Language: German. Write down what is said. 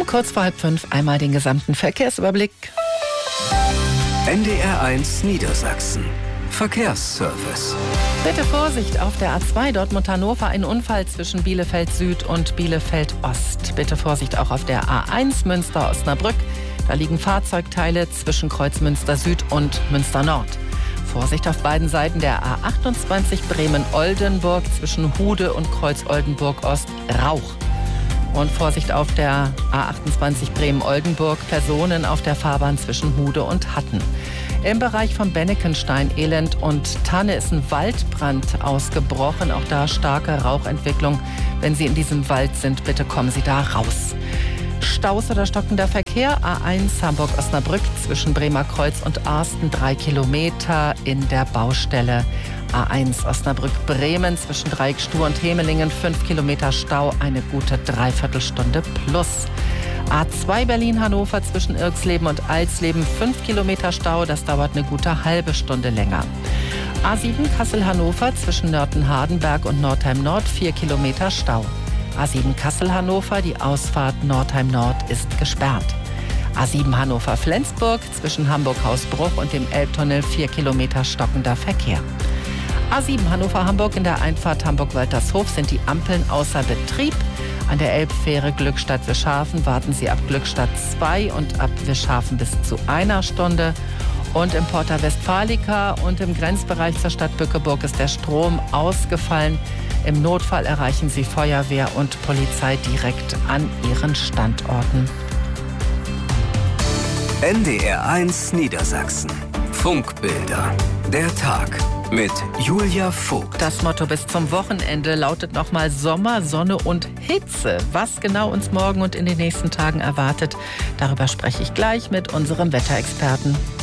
Kurz vor 4:30 einmal den gesamten Verkehrsüberblick. NDR1 Niedersachsen. Verkehrsservice. Bitte Vorsicht auf der A2 Dortmund-Hannover, ein Unfall zwischen Bielefeld Süd und Bielefeld Ost. Bitte Vorsicht auch auf der A1 Münster-Osnabrück. Da liegen Fahrzeugteile zwischen Kreuz Münster Süd und Münster Nord. Vorsicht auf beiden Seiten der A28 Bremen-Oldenburg zwischen Hude und Kreuz Oldenburg Ost, Rauch. Und Vorsicht auf der A28 Bremen-Oldenburg, Personen auf der Fahrbahn zwischen Hude und Hatten. Im Bereich von Bennekenstein, Elend und Tanne ist ein Waldbrand ausgebrochen. Auch da starke Rauchentwicklung. Wenn Sie in diesem Wald sind, bitte kommen Sie da raus. Staus oder stockender Verkehr, A1 Hamburg-Osnabrück zwischen Bremer Kreuz und Arsten 3 Kilometer in der Baustelle. A1 Osnabrück-Bremen zwischen Dreieckstuhl und Hemelingen 5 Kilometer Stau, eine gute Dreiviertelstunde plus. A2 Berlin-Hannover zwischen Irxleben und Alsleben 5 Kilometer Stau, das dauert eine gute halbe Stunde länger. A7 Kassel-Hannover zwischen Nörten-Hardenberg und Nordheim-Nord 4 Kilometer Stau. A7 Kassel-Hannover, die Ausfahrt Nordheim-Nord ist gesperrt. A7 Hannover-Flensburg zwischen Hamburg-Hausbruch und dem Elbtunnel 4 Kilometer stockender Verkehr. A7 Hannover-Hamburg in der Einfahrt Hamburg-Waltershof sind die Ampeln außer Betrieb. An der Elbfähre Glückstadt-Wischhafen warten Sie ab Glückstadt 2 und ab Wischhafen bis zu 1 Stunde. Und im Porta Westfalica und im Grenzbereich zur Stadt Bückeburg ist der Strom ausgefallen. Im Notfall erreichen Sie Feuerwehr und Polizei direkt an ihren Standorten. NDR1 Niedersachsen. Funkbilder. Der Tag mit Julia Vogt. Das Motto bis zum Wochenende lautet nochmal Sommer, Sonne und Hitze. Was genau uns morgen und in den nächsten Tagen erwartet, darüber spreche ich gleich mit unserem Wetterexperten.